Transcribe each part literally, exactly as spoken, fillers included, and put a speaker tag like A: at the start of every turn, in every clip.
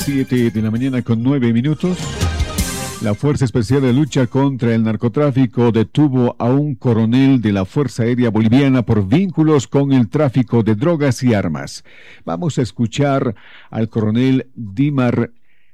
A: Siete de la mañana con nueve minutos. La Fuerza Especial de Lucha contra el Narcotráfico detuvo a un coronel de la Fuerza Aérea Boliviana por vínculos con el tráfico de drogas y armas. Vamos a escuchar al coronel Dimar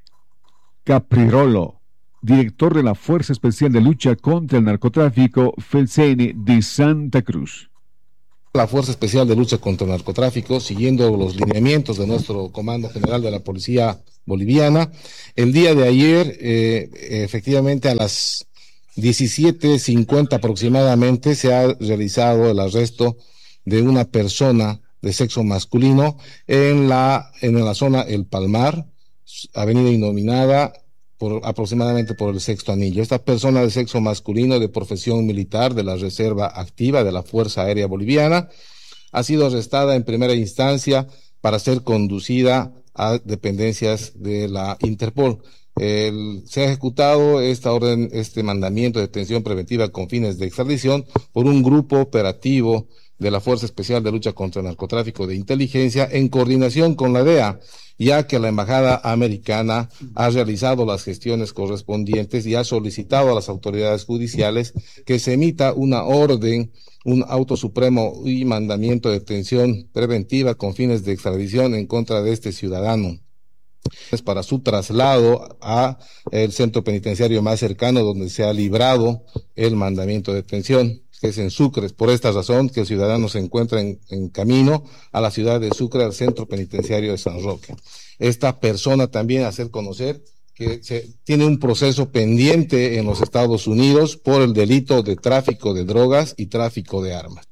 A: Caprirolo, director de la Fuerza Especial de Lucha contra el Narcotráfico, FELCENE de Santa Cruz.
B: La Fuerza Especial de Lucha contra el Narcotráfico, siguiendo los lineamientos de nuestro Comando General de la Policía Boliviana, el día de ayer, eh, efectivamente a las diecisiete cincuenta aproximadamente, se ha realizado el arresto de una persona de sexo masculino en la, en la zona El Palmar, avenida Inominada, por aproximadamente por el Sexto Anillo. Esta persona de sexo masculino de profesión militar de la Reserva Activa de la Fuerza Aérea Boliviana ha sido arrestada en primera instancia para ser conducida a dependencias de la Interpol. El, se ha ejecutado esta orden, este mandamiento de detención preventiva con fines de extradición por un grupo operativo de la Fuerza Especial de Lucha contra el Narcotráfico de Inteligencia en coordinación con la D E A, ya que la Embajada Americana ha realizado las gestiones correspondientes y ha solicitado a las autoridades judiciales que se emita una orden, un auto supremo y mandamiento de detención preventiva con fines de extradición en contra de este ciudadano. Es para su traslado a el centro penitenciario más cercano donde se ha librado el mandamiento de detención, que es en Sucre. Por esta razón que el ciudadano se encuentra en, en camino a la ciudad de Sucre, al centro penitenciario de San Roque. Esta persona también hacer conocer que se, tiene un proceso pendiente en los Estados Unidos por el delito de tráfico de drogas y tráfico de armas.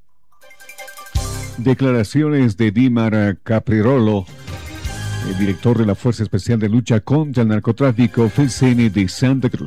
A: Declaraciones de Dimar Caprirolo, el director de la Fuerza Especial de Lucha contra el Narcotráfico, FELCENE de Santa Cruz.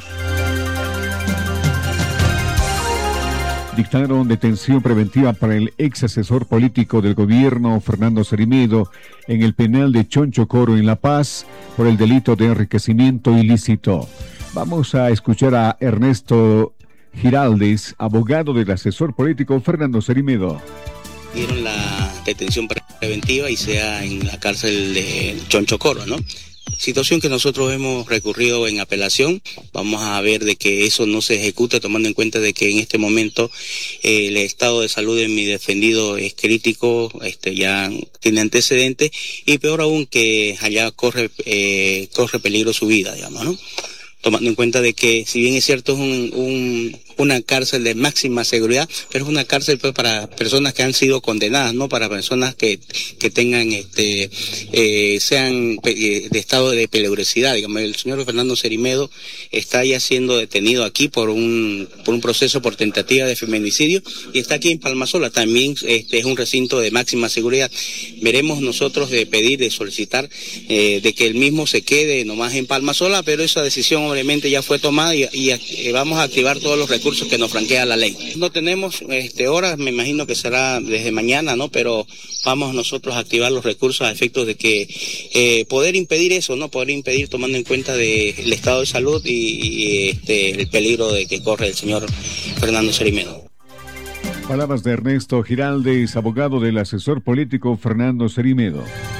A: Dictaron detención preventiva para el ex asesor político del gobierno, Fernando Cerimedo, en el penal de Chonchocoro, en La Paz, por el delito de enriquecimiento ilícito. Vamos a escuchar a Ernesto Giraldes, abogado del asesor político Fernando Cerimedo.
C: Dieron la detención preventiva y sea en la cárcel de Chonchocoro, ¿no? Situación que nosotros hemos recurrido en apelación. Vamos a ver de que eso no se ejecute, tomando en cuenta de que en este momento eh, el estado de salud de mi defendido es crítico, este ya tiene antecedentes y peor aún que allá corre eh, corre peligro su vida, digamos, ¿no? Tomando en cuenta de que si bien es cierto es un, un, una cárcel de máxima seguridad, pero es una cárcel pues para personas que han sido condenadas, no para personas que que tengan este eh, sean de estado de peligrosidad. Digamos, el señor Fernando Cerimedo está ya siendo detenido aquí por un por un proceso por tentativa de feminicidio y está aquí en Palmasola, también este es un recinto de máxima seguridad. Veremos nosotros de pedir, de solicitar eh, de que el mismo se quede nomás en Palmasola, pero esa decisión obviamente ya fue tomada y, y, y vamos a activar todos los recursos que nos franquea la ley. No tenemos este horas, me imagino que será desde mañana, ¿no? Pero vamos nosotros a activar los recursos a efectos de que eh, poder impedir eso, ¿no? Poder impedir tomando en cuenta de el estado de salud y, y este el peligro de que corre el señor Fernando Cerimedo.
A: Palabras de Ernesto Giraldes, abogado del asesor político Fernando Cerimedo.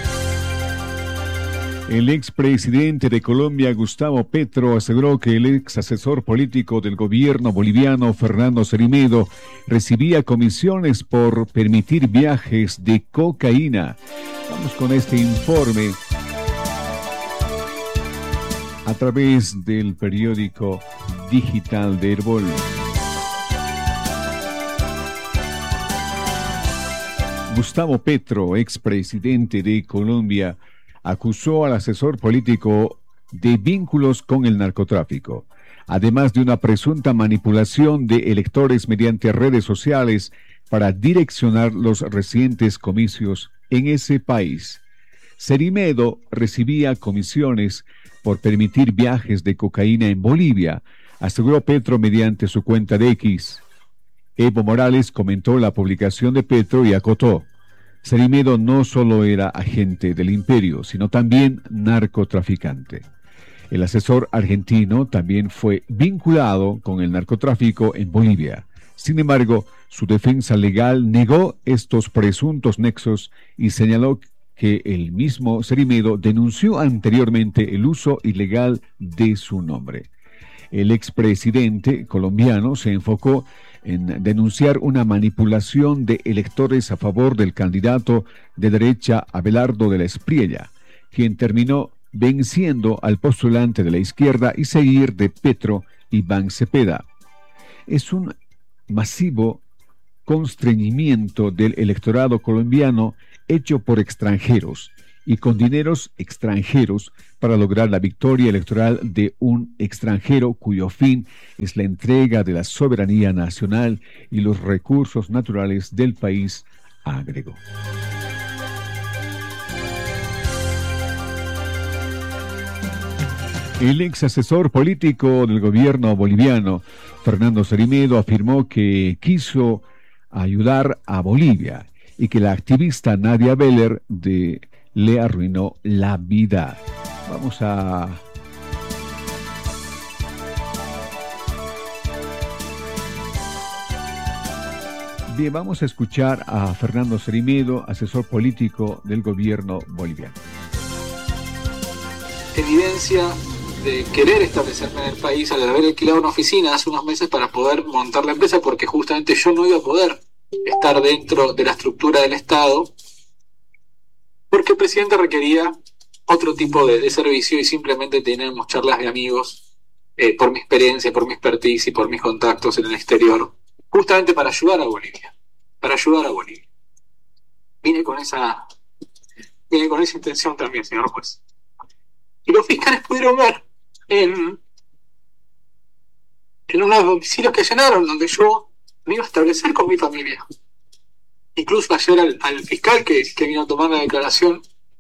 A: El expresidente de Colombia, Gustavo Petro, aseguró que el ex asesor político del gobierno boliviano, Fernando Cerimedo, recibía comisiones por permitir viajes de cocaína. Vamos con este informe a través del periódico digital de Herbol. Gustavo Petro, expresidente de Colombia, acusó al asesor político de vínculos con el narcotráfico, además de una presunta manipulación de electores mediante redes sociales para direccionar los recientes comicios en ese país. Cerimedo recibía comisiones por permitir viajes de cocaína en Bolivia, aseguró Petro mediante su cuenta de X. Evo Morales comentó la publicación de Petro y acotó: Cerimedo no solo era agente del imperio, sino también narcotraficante. El asesor argentino también fue vinculado con el narcotráfico en Bolivia. Sin embargo, su defensa legal negó estos presuntos nexos y señaló que el mismo Cerimedo denunció anteriormente el uso ilegal de su nombre. El expresidente colombiano se enfocó en denunciar una manipulación de electores a favor del candidato de derecha Abelardo de la Espriella, quien terminó venciendo al postulante de la izquierda y seguir de Petro, Iván Cepeda. Es un masivo constreñimiento del electorado colombiano hecho por extranjeros y con dineros extranjeros para lograr la victoria electoral de un extranjero cuyo fin es la entrega de la soberanía nacional y los recursos naturales del país, agregó. El ex asesor político del gobierno boliviano, Fernando Cerimedo, afirmó que quiso ayudar a Bolivia y que la activista Nadia Beller de, le arruinó la vida. Vamos a... Bien, vamos a escuchar a Fernando Cerimedo, asesor político del gobierno boliviano.
D: Evidencia de querer establecerme en el país al haber alquilado una oficina hace unos meses para poder montar la empresa, porque justamente yo no iba a poder estar dentro de la estructura del Estado, porque el presidente requería otro tipo de, de servicio y simplemente teníamos charlas de amigos eh, por mi experiencia, por mi expertise y por mis contactos en el exterior, justamente para ayudar a Bolivia, para ayudar a Bolivia. Vine con esa, vine con esa intención también, señor juez. Y los fiscales pudieron ver en, en unos domicilios que llenaron, donde yo me iba a establecer con mi familia. Incluso ayer al, al fiscal que, que vino a tomar la declaración,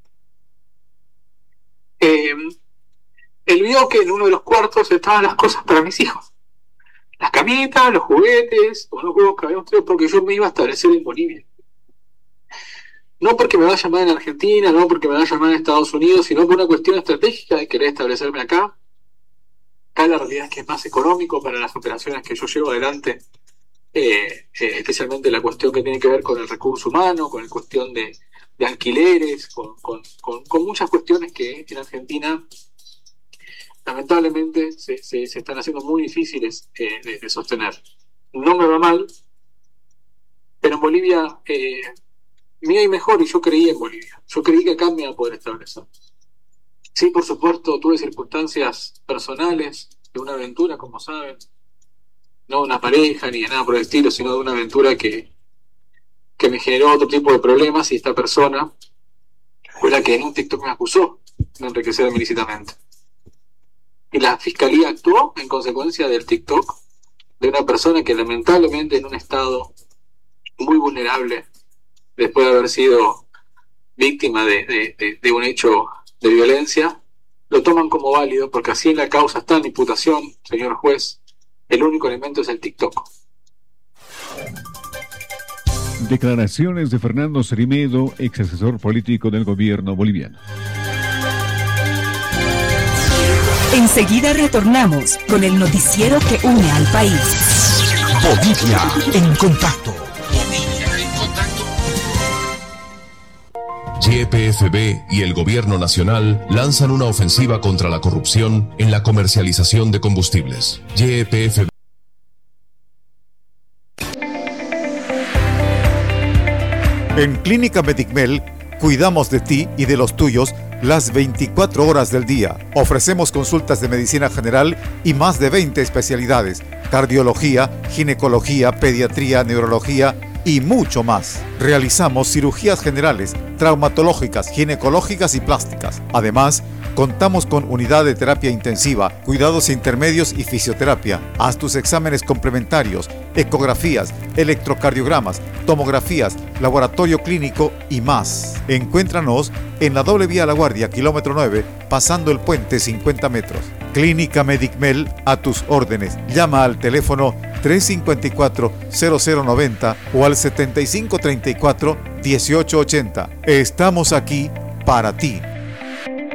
D: eh, él vio que en uno de los cuartos estaban las cosas para mis hijos. Las camitas, los juguetes, los juegos que habíamos tenido, porque yo me iba a establecer en Bolivia. No porque me va a llamar en Argentina, no porque me va a llamar en Estados Unidos, sino por una cuestión estratégica de querer establecerme acá. Acá la realidad es que es más económico para las operaciones que yo llevo adelante, eh, eh, especialmente la cuestión que tiene que ver con el recurso humano, con la cuestión de, de alquileres, con, con, con, con muchas cuestiones que en Argentina lamentablemente se, se, se están haciendo muy difíciles eh, de, de sostener. No me va mal, pero en Bolivia... Eh, me iba mejor y yo creía en Bolivia. Yo creí que acá me iba a poder establecer. Sí, por supuesto, tuve circunstancias personales de una aventura, como saben. No de una pareja ni de nada por el estilo, sino de una aventura que, que me generó otro tipo de problemas, y esta persona fue la que en un TikTok me acusó de enriquecerme ilícitamente. Y la fiscalía actuó en consecuencia del TikTok de una persona que lamentablemente en un estado muy vulnerable, después de haber sido víctima de, de, de, de un hecho de violencia, lo toman como válido, porque así en la causa está en imputación, señor juez, el único elemento es el TikTok.
A: Declaraciones de Fernando Cerimedo, ex asesor político del gobierno boliviano.
E: Enseguida retornamos con el noticiero que une al país.
F: Bolivia en contacto. Y P F B y el Gobierno Nacional lanzan una ofensiva contra la corrupción en la comercialización de combustibles. Y P F B.
G: En Clínica Medicmel cuidamos de ti y de los tuyos las veinticuatro horas del día. Ofrecemos consultas de medicina general y más de veinte especialidades: cardiología, ginecología, pediatría, neurología y mucho más. Realizamos cirugías generales, traumatológicas, ginecológicas y plásticas. Además, contamos con unidad de terapia intensiva, cuidados intermedios y fisioterapia. Haz tus exámenes complementarios, ecografías, electrocardiogramas, tomografías, laboratorio clínico y más. Encuéntranos en la doble vía La Guardia, kilómetro nueve, pasando el puente cincuenta metros. Clínica Medicmel, a tus órdenes. Llama al teléfono tres cinco cuatro, cero cero nueve cero o al setenta y cinco treinta y cuatro, dieciocho ochenta. Estamos aquí para ti.